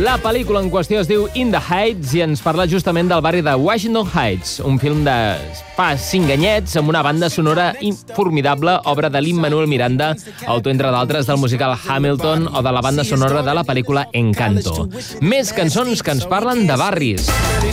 La pel·lícula en qüestió es diu In the Heights i ens parla justament del barri de Washington Heights, un film de fa 5 anyets amb una banda sonora formidable, obra de Lin-Manuel Miranda, autor, entre d'altres, del musical Hamilton o de la banda sonora de la pel·lícula Encanto. Més cançons que ens parlen de barris.